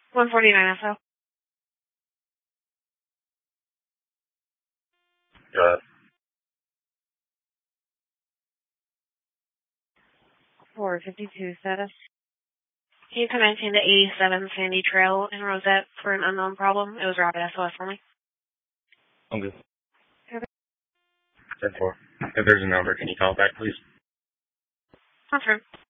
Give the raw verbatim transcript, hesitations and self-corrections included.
one forty-nine S O. Go ahead. four fifty-two status. Can you connect to the eighty-seven Sandy Trail in Rosette for an unknown problem? It was rapid S O S for me. I'm good. Okay. ten four. If there's a number, can you call it back, please? Confirm.